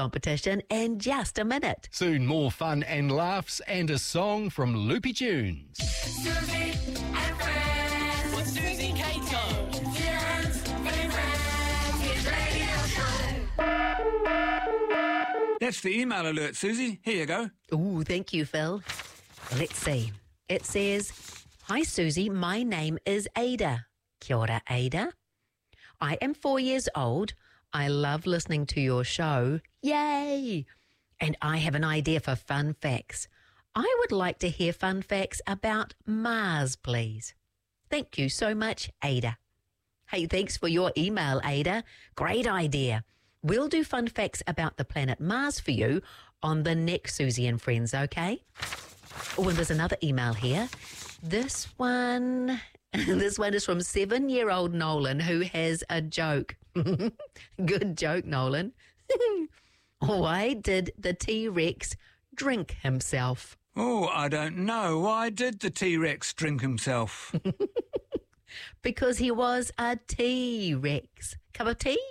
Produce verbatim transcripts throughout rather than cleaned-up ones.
competition in just a minute. Soon more fun and laughs and a song from Loopy Tunes. Susie and Friends with Susie Cato. Dylan's favourite hit radio show. That's the email alert, Susie. Here you go. Ooh, thank you, Phil. Let's see. It says, "Hi, Susie. My name is Ada. Kia ora, Ada. I am four years old. I love listening to your show. Yay! And I have an idea for fun facts. I would like to hear fun facts about Mars, please. Thank you so much, Ada." Hey, thanks for your email, Ada. Great idea. We'll do fun facts about the planet Mars for you on the next Susie and Friends, okay? Oh, and there's another email here. This one... This one is from seven-year-old Nolan, who has a joke. Good joke, Nolan. Why did the T-Rex drink himself? Oh, I don't know. Why did the T-Rex drink himself? Because he was a T-Rex. Cup of tea?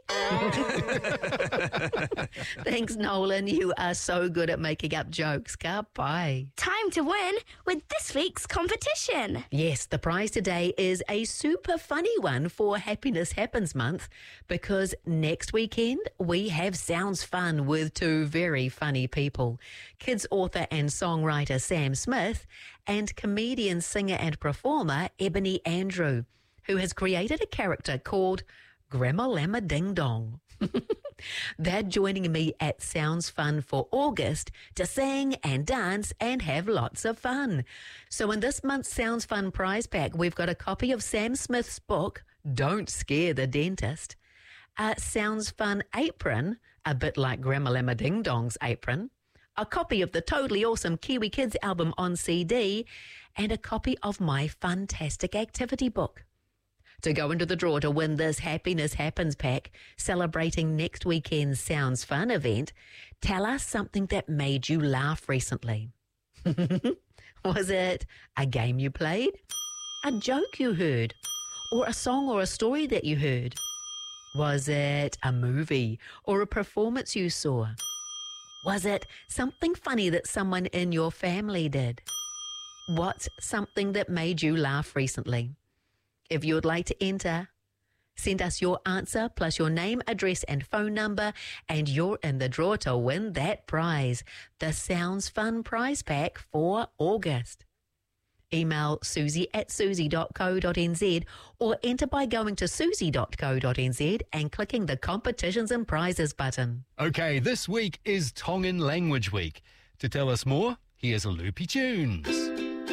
Thanks, Nolan. You are so good at making up jokes. Bye. Time to win with this week's competition. Yes, the prize today is a super funny one for Happiness Happens Month, because next weekend we have Sounds Fun with two very funny people, kids author and songwriter Sam Smith and comedian, singer and performer Ebony Andrew, who has created a character called Grandma Llama Ding Dong. They're joining me at Sounds Fun for August to sing and dance and have lots of fun. So in this month's Sounds Fun prize pack, we've got a copy of Sam Smith's book, Don't Scare the Dentist, a Sounds Fun apron, a bit like Grandma Llama Ding Dong's apron, a copy of the totally awesome Kiwi Kids album on C D, and a copy of my fantastic activity book. To go into the draw to win this Happiness Happens pack celebrating next weekend's Sounds Fun event, tell us something that made you laugh recently. Was it a game you played? A joke you heard? Or a song or a story that you heard? Was it a movie or a performance you saw? Was it something funny that someone in your family did? What's something that made you laugh recently? If you would like to enter, send us your answer plus your name, address and phone number, and you're in the draw to win that prize, the Sounds Fun prize pack for August. Email susie at susie dot co dot n z or enter by going to susie dot co dot n z and clicking the Competitions and Prizes button. Okay, this week is Tongan Language Week. To tell us more, here's Loopy Tunes.